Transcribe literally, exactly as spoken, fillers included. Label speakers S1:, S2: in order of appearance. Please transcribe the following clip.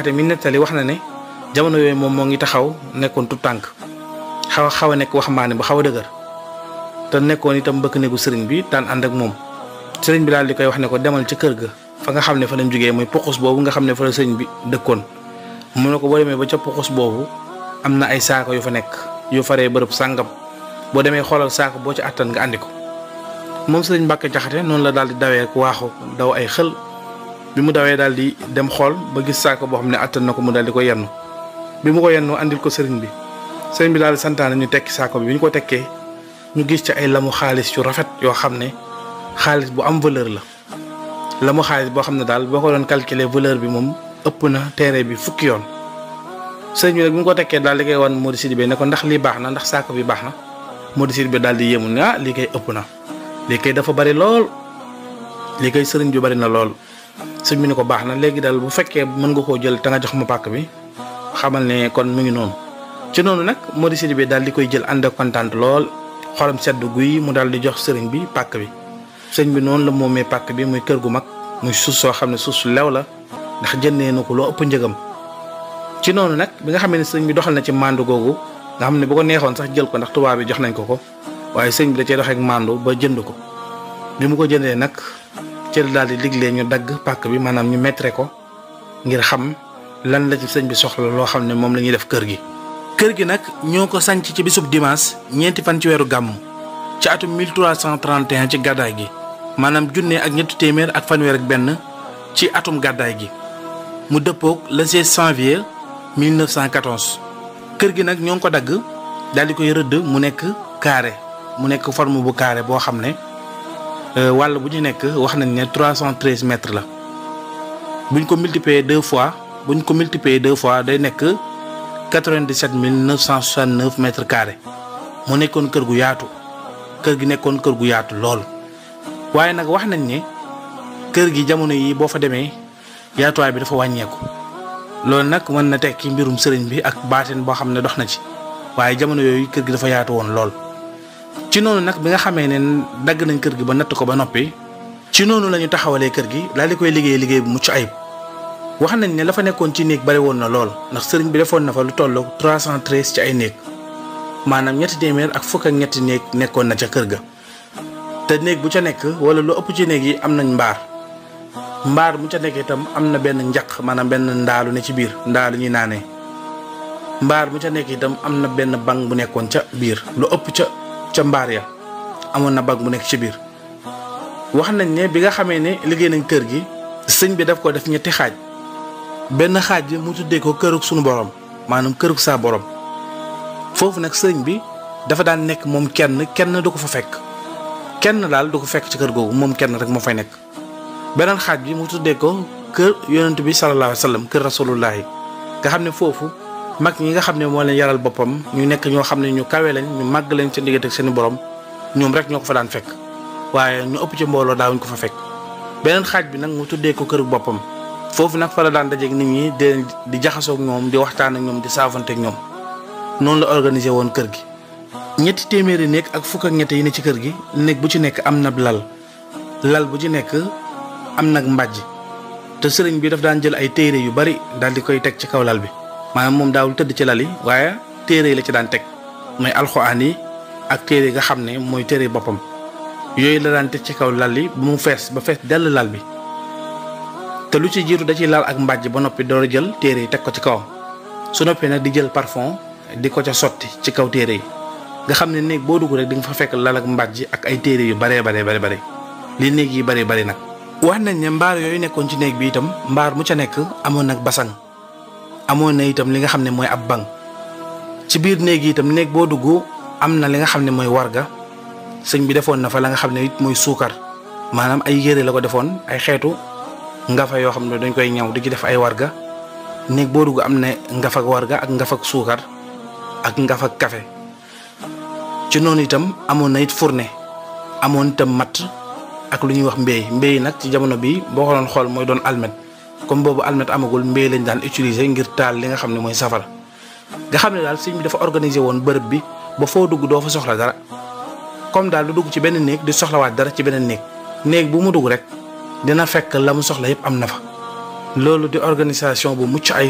S1: Jaxate mi nettali wax na ne jamono yooyu moom moo ngi taxaw nekkoon tu tànk xaw a xaw a nekk waxambaane bu xaw a dëgër te nekkoon itam bëkk néegu sëriñ bi daan ànd ak moom sëriñ bi daal di koy wax ne ko demal ca kër ga fa nga xam ne fa lañ jógee mooy puqus boobu nga xam ne fa la sëriñ bi dëkkoon mu ne ko boo demee ba ca puqus boobu am na ay saako yu fa nekk yu faree bërëb sàngam boo demee xoolal saako boo ci àttan nga andi ko moom sëriñ Mbàkke Jaxate noonu la daal di dawee ak waaxu daw ay xël bi mu dawee daal di dem xool ba gis saako boo xam ne àttan na ko mu daal di ko yenn bi mu ko yenn andil ko sëriñ bi sëriñ bi daal di santaane ñu tekki saako bi bi ñu ko tekkee ñu gis ci ay lamu xaalis yu rafet yoo xam ne xaalis bu am valeur la lamu xaalis boo xam ne daal boo ko doon calculer valeur bi moom ëpp na terrain bi fukki yoon sëriñ bi nag bi mu ko tekkee daal di koy wan Modou Sidibé ne ko ndax lii baax na ndax saako bi baax na Modou Sidibé daal di yéemu ne ah lii koy ëpp na lii koy dafa bari lool lii koy sëriñ bi bari na lool sëriñ bi ne ko baax na léegi daal bu fekkee mën nga koo jël te nga jox ma pàkk bi xamal ne kon mu ngi noonu ci noonu nag Modou Sidibé daal di koy jël ànd ak kontaan lool xolam sedd guy mu daal di jox sëriñ bi pàkk bi sëriñ bi noonu la moomee pàkk bi muy kër gu mag muy suuf soo xam ne suuf su lew la ndax jëndee na ko loo ëpp njëgam ci noonu nag bi nga xam ne sëriñ bi doxal na ci mandu googu nga xam ne bu ko neexoon sax jël ko ndax tubaab bi jox nañ ko ko waaye sëriñ bi da cee doxee ak mandu ba jënd ko bi mu ko jëndee nag ci la daal di diglee ñu dagg pàkk bi maanaam ñu mettre ko ngir xam lan la ci sëriñ bi soxla loo xam ne moom la ñuy def kër gi. kër gi nag ñoo ko sanc ci bisub dimanche ñeenti fan ci weeru gàmmu ci atum mille trois cent trente et un ci gàddaay gi maanaam junne ak ñetti téeméer ak fanweer ak benn ci atum gàddaay gi mu dëppoog le seize janvier mille neuf cent quatorze. kër gi nag ñoo ngi ko dagg daal di koy rëdd mu nekk carré mu nekk forme bu carré boo xam ne wàll bu ñu nekk wax nañ ne trois cent treize mètres la buñ ko multiplier deux fois buñ ko multiplier deux fois day nekk quatre-vingt-dix-sept mille neuf cent soixante-neuf mètres carrés mu nekkoon kër gu yaatu kër gi nekkoon kër gu yaatu lool waaye nag wax nañ ne kër gi jamono yi boo fa demee yaatuwaay bi dafa wàññeeku loolu nag mën na tekki mbirum sëriñ bi ak baatin boo xam ne dox na ci waaye jamono yooyu kër gi dafa yaatu woon lool. ci noonu nag bi nga xamee ne dagg nañ kër gi ba natt ko ba noppi ci noonu la ñu taxawalee kër gi daal di koy liggéey liggéey bu mucc ayib wax nañ ne la fa nekkoon ci néeg bari woon na lool ndax sëriñ bi defoon na fa lu toll trois cent treize ci ay néeg maanaam ñetti téeméer ak fukk ak ñetti néeg nekkoon na ca kër ga te néeg bu ca nekk wala lu ëpp ci néeg yi am nañ mbaar mbaar bu ca nekk itam am na benn njaq maanaam benn ndaalu ne ci biir ndaalu ñuy naanee mbaar bu ca nekk itam am na benn bang bu nekkoon ca biir lu ëpp ca ca mbaar ya amoon na bang bu nekk ci biir wax nañ ne bi nga xamee ne liggéey nañ kër gi sëñ bi daf ko def ñetti xaaj benn xaaj bi mu tuddee ko kërug sunu borom maanaam kërug saa borom foofu nag sëñ bi dafa daan nekk moom kenn kenn du ko fa fekk kenn daal du ko fekk ci kër googu moom kenn rek moo fay nekk beneen xaaj bi mu tuddee ko kër yonent bi sallallahu alayhi wa sallam kër rasulullahi nga xam ne foofu mag ñi nga xam ne moo leen yaral boppam ñu nekk ñoo xam ne ñu kawe lañ ñu màgg leen seen diggante ak seen borom ñoom rek ñoo ko fa daan fekk waaye ñu ëpp ci mbooloo daawuñ ko fa fekk beneen xaaj bi nag mu tuddee ko kër boppam foofu nag fa la daan dajeeg nit ñi di di jaxasoo ak ñoom di waxtaan ak ñoom di saafante ak ñoom noonu la organisé woon kër gi. ñetti téeméeri néeg ak fukk ak ñett yi ne ci kër gi néeg bu ci nekk am na lal lal bu ci nekk am nag mbàjj te sëriñ bi daf daan jël ay téere yu bari daal di koy teg ci kaw lal bi maanaam moom daawul tëdd ci lal yi waaye téere yi la ci daan teg mooy alxuraan yi ak téere yi nga xam ne mooy téere boppam yooyu la daan teg ci kaw lal yi ba mu fees ba fees dell lal bi te lu ci jiitu da ciy laal ak mbàjj ba noppi door a jël téere yi teg ko ci kawam su noppee nag di jël parfum di ko ca sotti ci kaw téere yi nga xam ne néeg boo dugg rek di nga fa fekk lal ak mbàjj ak ay téere yu baree baree bare bare li néeg yi baree bari nag. wax nañ ne mbaar yooyu nekkoon ci néeg bi itam mbaar mu ca nekk amoon nag basang amoon na itam li nga xam ne mooy ab bang ci biir néeg yi itam néeg boo dugg am na li nga xam ne mooy warga sëñ bi defoon na fa la nga xam ne it mooy suukar maanaam ay yére la ko defoon ay xeetu ngafa yoo xam ne dañ koy ñaw di ci def ay warga néeg boo dugg am na ngafak warga ak ngafak suukar ak ngafak kafe ci noonu itam amoon na it fourne amoon itam matt ak lu ñuy wax mbéy mbéy nag ci jamono bi boo ko doon xool mooy doon almet comme boobu almet amagul mbéy lañ daan utiliser ngir taal li nga xam ne mooy safara nga xam ne daal sëñ bi dafa organiser woon bërëb bi ba foo dugg doo fa soxla dara comme daal du dugg ci benn néeg di soxlawaat dara ci beneen néeg néeg bu mu dugg rek dina fekk la mu soxla yëpp am na fa loolu di organisation bu mucc ay